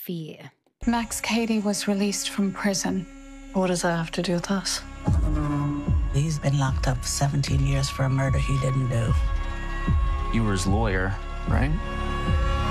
fear. Max Cady was released from prison. What does that have to do with us? He's been locked up 17 years for a murder he didn't do. You were his lawyer, right?